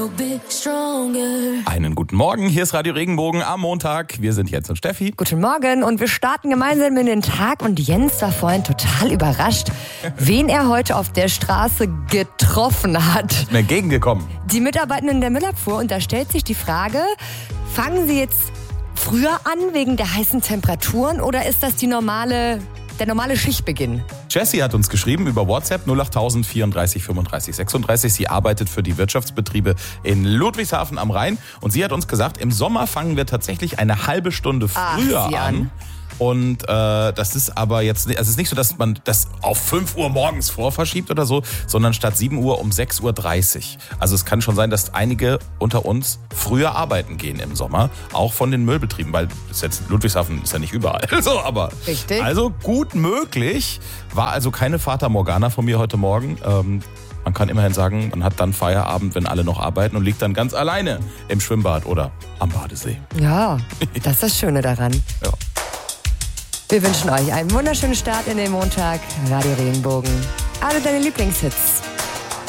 Einen guten Morgen, hier ist Radio Regenbogen am Montag. Wir sind Jens und Steffi. Guten Morgen und wir starten gemeinsam in den Tag. Und Jens war vorhin total überrascht, wen er heute auf der Straße getroffen hat. Ist mir entgegengekommen. Die Mitarbeitenden der Müllabfuhr. Und da stellt sich die Frage, fangen sie jetzt früher an wegen der heißen Temperaturen oder ist das der normale Schichtbeginn? Jessie hat uns geschrieben über WhatsApp 08000 34 35 36. Sie arbeitet für die Wirtschaftsbetriebe in Ludwigshafen am Rhein. Und sie hat uns gesagt, im Sommer fangen wir tatsächlich eine halbe Stunde früher an. Und das ist aber jetzt, es ist nicht so, dass man das auf 5 Uhr morgens vorverschieben oder so, sondern statt 7 Uhr um 6.30 Uhr. Also es kann schon sein, dass einige unter uns früher arbeiten gehen im Sommer, auch von den Müllbetrieben, weil das jetzt Ludwigshafen ist ja nicht überall. Aber richtig. Also gut möglich, war also keine Fata Morgana von mir heute Morgen. Man kann immerhin sagen, man hat dann Feierabend, wenn alle noch arbeiten und liegt dann ganz alleine im Schwimmbad oder am Badesee. Ja, das ist das Schöne daran. Ja. Wir wünschen euch einen wunderschönen Start in den Montag. Radio Regenbogen. Alle deine Lieblingshits.